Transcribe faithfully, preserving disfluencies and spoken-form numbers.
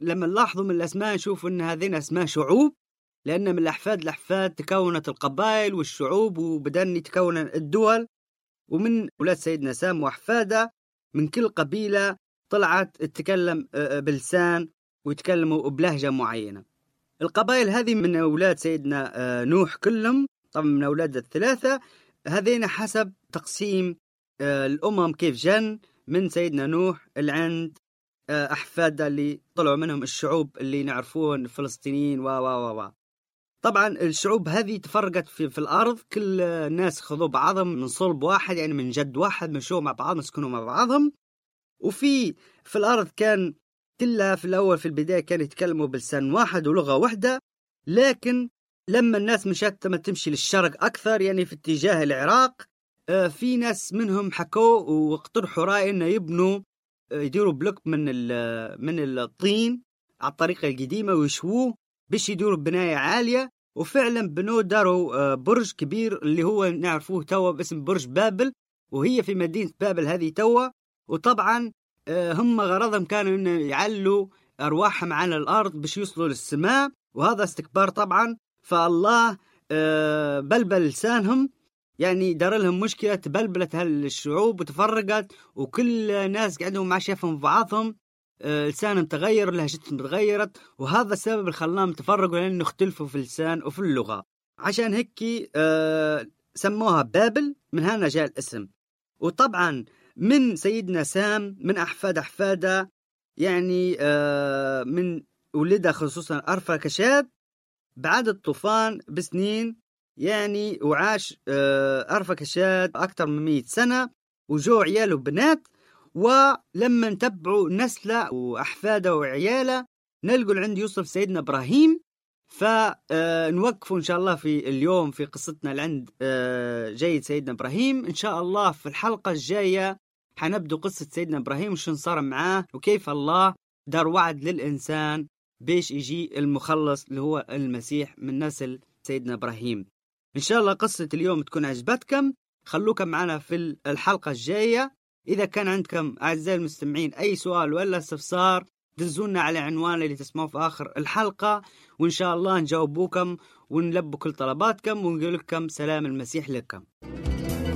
لما نلاحظوا من الأسماء نشوف أن هذين أسماء شعوب، لأن من الأحفاد الأحفاد تكونت القبائل والشعوب وبدأن يتكون الدول. ومن أولاد سيدنا سام وأحفاده من كل قبيلة طلعت تتكلم بلسان ويتكلموا بلهجة معينة. القبائل هذه من أولاد سيدنا نوح كلهم، طبعا من أولاد الثلاثة هذين حسب تقسيم الأمم كيف جن من سيدنا نوح اللي عند أحفاده اللي طلعوا منهم الشعوب اللي نعرفون الفلسطينيين و و و طبعا الشعوب هذه تفرقت في, في الأرض، كل الناس خذوا بعضهم من صلب واحد، يعني من جد واحد، مشوا مع بعضهم، سكنوا مع بعضهم. وفي في الأرض كان كلها في الأول في البداية كانوا يتكلموا بلسان واحد ولغة واحدة، لكن لما الناس مشت ما تمشي للشرق أكثر، يعني في اتجاه العراق، في ناس منهم حكوا واقترحوا رأي إنه يبنوا يديروا بلوك من من الطين على الطريقة القديمة ويشووه باش يديروا بناية عالية. وفعلا بنوا داروا برج كبير اللي هو نعرفوه توا باسم برج بابل، وهي في مدينة بابل هذه توا. وطبعا هم غرضهم كانوا إنه يعلوا أرواحهم على الأرض باش يوصلوا للسماء، وهذا استكبار طبعا. فالله بلبل لسانهم، يعني دار لهم مشكلة، تبلبلت هالشعوب وتفرقت، وكل ناس قاعدوا مع شافهم بعضهم، لسانهم تغير، لهجتهم تغيرت، وهذا السبب اللي خلاهم تفرقوا لأنه اختلفوا في اللسان وفي اللغة. عشان هيك سموها بابل، من هنا جاء الاسم. وطبعا من سيدنا سام من أحفاد أحفاده، يعني من ولده خصوصا أرفكشاد بعد الطوفان بسنين، يعني وعاش أرفكشاد أكثر من مئة سنة، وجو عياله بنات. ولما نتبعوا نسله وأحفاده وعياله نلقوا عند يوسف سيدنا إبراهيم. فنوقفوا إن شاء الله في اليوم في قصتنا لعند جيد سيدنا إبراهيم. إن شاء الله في الحلقة الجاية حنبدو قصة سيدنا إبراهيم وشو صار معاه، وكيف الله دار وعد للإنسان بيش يجي المخلص اللي هو المسيح من نسل سيدنا إبراهيم. إن شاء الله قصة اليوم تكون عجبتكم، خلوكم معنا في الحلقة الجاية. إذا كان عندكم أعزائي المستمعين أي سؤال ولا استفسار دزونا على عنوان اللي تسمعوه في آخر الحلقة، وإن شاء الله نجاوبوكم ونلبوا كل طلباتكم ونقول لكم سلام المسيح لكم.